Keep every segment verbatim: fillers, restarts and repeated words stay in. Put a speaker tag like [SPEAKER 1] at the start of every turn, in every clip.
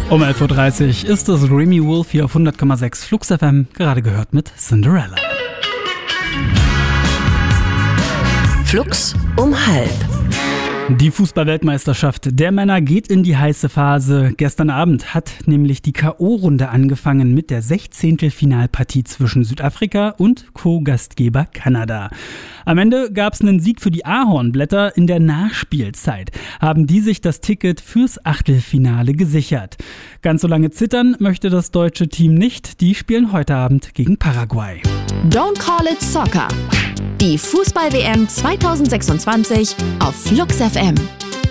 [SPEAKER 1] Um elf Uhr dreißig ist es Remy Wolf hier auf hundert Komma sechs Flux F M, gerade gehört mit Cinderella.
[SPEAKER 2] Flux um halb.
[SPEAKER 1] Die Fußball-Weltmeisterschaft der Männer geht in die heiße Phase. Gestern Abend hat nämlich die K O-Runde angefangen mit der Sechzehntelfinalpartie zwischen Südafrika und Co-Gastgeber Kanada. Am Ende gab es einen Sieg für die Ahornblätter. In der Nachspielzeit haben die sich das Ticket fürs Achtelfinale gesichert. Ganz so lange zittern möchte das deutsche Team nicht. Die spielen heute Abend gegen Paraguay.
[SPEAKER 2] Don't call it soccer. Die Fußball-W M zwanzig sechsundzwanzig auf Flux F M.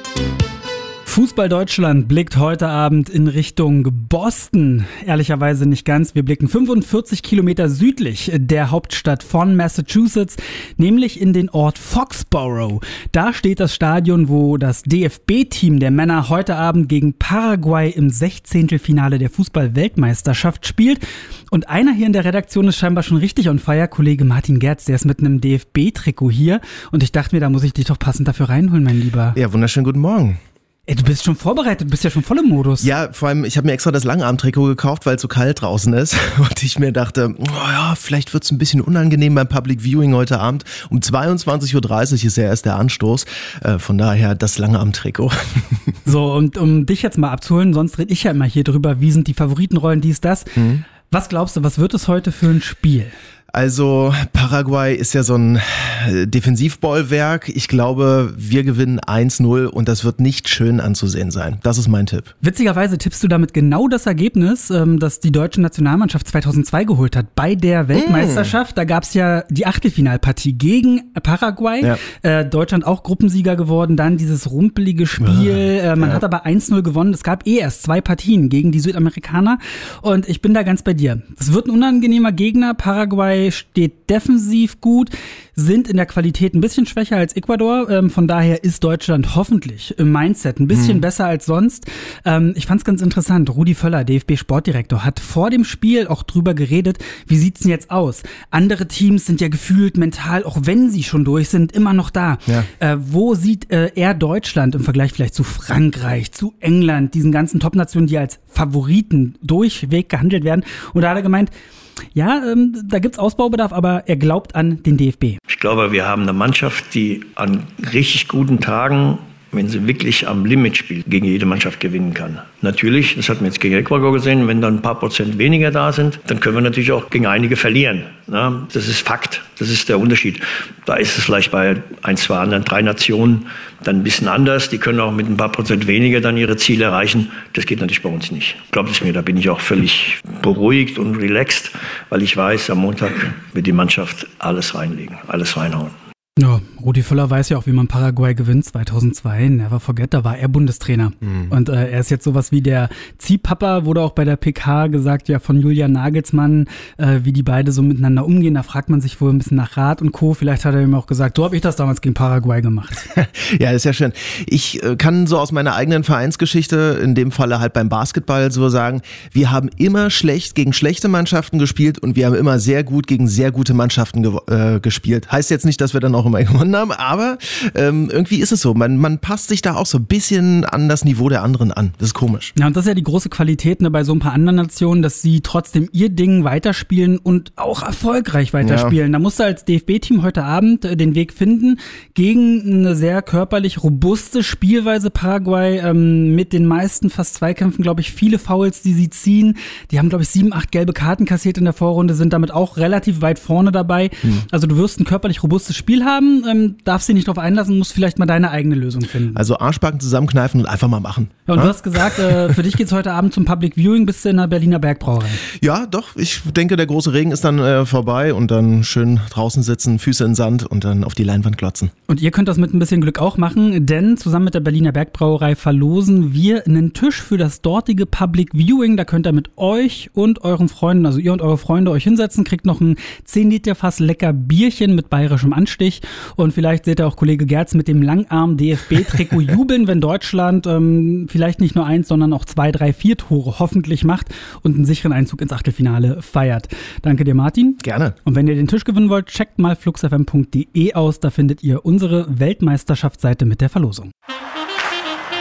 [SPEAKER 1] Fußball Deutschland blickt heute Abend in Richtung Boston. Ehrlicherweise nicht ganz. Wir blicken fünfundvierzig Kilometer südlich der Hauptstadt von Massachusetts, nämlich in den Ort Foxborough. Da steht das Stadion, wo das D F B-Team der Männer heute Abend gegen Paraguay im Sechzehntelfinale der Fußball-Weltmeisterschaft spielt. Und einer hier in der Redaktion ist scheinbar schon richtig on fire. Kollege Martin Gerz, der ist mit einem D F B-Trikot hier. Und ich dachte mir, da muss ich dich doch passend dafür reinholen, mein Lieber.
[SPEAKER 3] Ja, wunderschönen guten Morgen.
[SPEAKER 1] Ey, du bist schon vorbereitet, du bist ja schon voll im Modus.
[SPEAKER 3] Ja, vor allem, ich habe mir extra das Langarm-Trikot gekauft, weil es so kalt draußen ist. Und ich mir dachte, oh ja, vielleicht wird es ein bisschen unangenehm beim Public Viewing heute Abend. Um zweiundzwanzig Uhr dreißig ist ja erst der Anstoß. Äh, von daher das Langarm-Trikot.
[SPEAKER 1] So, und um dich jetzt mal abzuholen, sonst rede ich ja immer hier drüber, wie sind die Favoritenrollen, dies, das. Mhm. Was glaubst du, was wird es heute für ein Spiel?
[SPEAKER 3] Also Paraguay ist ja so ein Defensivbollwerk. Ich glaube, wir gewinnen eins null und das wird nicht schön anzusehen sein. Das ist mein Tipp.
[SPEAKER 1] Witzigerweise tippst du damit genau das Ergebnis, das die deutsche Nationalmannschaft zweitausendzwei geholt hat. Bei der Weltmeisterschaft, mm. da gab es ja die Achtelfinalpartie gegen Paraguay. Ja. Äh, Deutschland auch Gruppensieger geworden. Dann dieses rumpelige Spiel. Ja. Äh, man ja. hat aber eins null gewonnen. Es gab eh erst zwei Partien gegen die Südamerikaner. Und ich bin da ganz bei dir. Es wird ein unangenehmer Gegner. Paraguay steht defensiv gut, sind in der Qualität ein bisschen schwächer als Ecuador. Ähm, von daher ist Deutschland hoffentlich im Mindset ein bisschen mhm. besser als sonst. Ähm, ich fand es ganz interessant. Rudi Völler, D F B-Sportdirektor, hat vor dem Spiel auch drüber geredet, wie sieht's denn jetzt aus? Andere Teams sind ja gefühlt mental, auch wenn sie schon durch sind, immer noch da. Ja. Äh, wo sieht äh, er Deutschland im Vergleich vielleicht zu Frankreich, zu England, diesen ganzen Top-Nationen, die als Favoriten durchweg gehandelt werden? Und da hat er gemeint, ja, ähm, da gibt's Ausbaubedarf, aber er glaubt an den D F B.
[SPEAKER 4] Ich glaube, wir haben eine Mannschaft, die an richtig guten Tagen, wenn sie wirklich am Limit spielt, gegen jede Mannschaft gewinnen kann. Natürlich, das hatten wir jetzt gegen Ecuador gesehen, wenn dann ein paar Prozent weniger da sind, dann können wir natürlich auch gegen einige verlieren. Ja, das ist Fakt, das ist der Unterschied. Da ist es vielleicht bei ein, zwei anderen, drei Nationen dann ein bisschen anders. Die können auch mit ein paar Prozent weniger dann ihre Ziele erreichen. Das geht natürlich bei uns nicht. Glaubt es mir, da bin ich auch völlig beruhigt und relaxed, weil ich weiß, am Montag wird die Mannschaft alles reinlegen, alles reinhauen.
[SPEAKER 1] Ja, Rudi Völler weiß ja auch, wie man Paraguay gewinnt. zweitausendzwei, never forget, da war er Bundestrainer. Mhm. Und äh, er ist jetzt sowas wie der Ziehpapa, wurde auch bei der P K gesagt, ja von Julian Nagelsmann, äh, wie die beide so miteinander umgehen. Da fragt man sich wohl ein bisschen nach Rat und Co. Vielleicht hat er ihm auch gesagt, so habe ich das damals gegen Paraguay gemacht.
[SPEAKER 3] Ja, ist ja schön. Ich äh, kann so aus meiner eigenen Vereinsgeschichte, in dem Falle halt beim Basketball so sagen, wir haben immer schlecht gegen schlechte Mannschaften gespielt und wir haben immer sehr gut gegen sehr gute Mannschaften ge- äh, gespielt. Heißt jetzt nicht, dass wir dann auch immer gewonnen haben, aber ähm, irgendwie ist es so, man, man passt sich da auch so ein bisschen an das Niveau der anderen an. Das ist komisch.
[SPEAKER 1] Ja, und das ist ja die große Qualität, ne, bei so ein paar anderen Nationen, dass sie trotzdem ihr Ding weiterspielen und auch erfolgreich weiterspielen. Ja. Da musst du als D F B-Team heute Abend äh, den Weg finden gegen eine sehr körperlich robuste Spielweise Paraguay, ähm, mit den meisten fast Zweikämpfen, glaube ich, viele Fouls, die sie ziehen. Die haben, glaube ich, sieben, acht gelbe Karten kassiert in der Vorrunde, sind damit auch relativ weit vorne dabei. Hm. Also du wirst ein körperlich robustes Spiel haben. Ähm, darfst dich nicht drauf einlassen, musst vielleicht mal deine eigene Lösung finden.
[SPEAKER 3] Also Arschbacken zusammenkneifen und einfach mal machen.
[SPEAKER 1] Ja, und
[SPEAKER 3] ja?
[SPEAKER 1] du hast gesagt, äh, für dich geht's heute Abend zum Public Viewing, bist du in der Berliner Bergbrauerei.
[SPEAKER 3] Ja, doch. Ich denke, der große Regen ist dann äh, vorbei und dann schön draußen sitzen, Füße in Sand und dann auf die Leinwand glotzen.
[SPEAKER 1] Und ihr könnt das mit ein bisschen Glück auch machen, denn zusammen mit der Berliner Bergbrauerei verlosen wir einen Tisch für das dortige Public Viewing. Da könnt ihr mit euch und euren Freunden, also ihr und eure Freunde, euch hinsetzen, kriegt noch ein zehn Liter Fass lecker Bierchen mit bayerischem Anstich. Und vielleicht seht ihr auch Kollege Gerz mit dem Langarm-D F B-Trikot jubeln, wenn Deutschland ähm, vielleicht nicht nur eins, sondern auch zwei, drei, vier Tore hoffentlich macht und einen sicheren Einzug ins Achtelfinale feiert. Danke dir, Martin.
[SPEAKER 3] Gerne.
[SPEAKER 1] Und wenn ihr den Tisch gewinnen wollt, checkt mal fluxfm punkt de aus. Da findet ihr unsere Weltmeisterschaftsseite mit der Verlosung.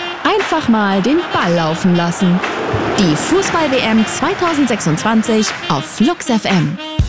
[SPEAKER 2] Einfach mal den Ball laufen lassen. Die Fußball-W M zwanzig sechsundzwanzig auf Flux F M.